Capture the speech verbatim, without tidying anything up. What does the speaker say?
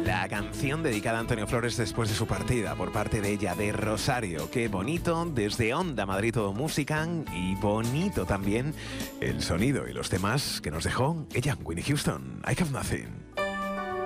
La canción dedicada a Antonio Flores después de su partida por parte de ella, de Rosario. Qué bonito, desde Onda Madrid Todo Música, y bonito también el sonido y los temas que nos dejó ella, Whitney Houston. I Have Nothing.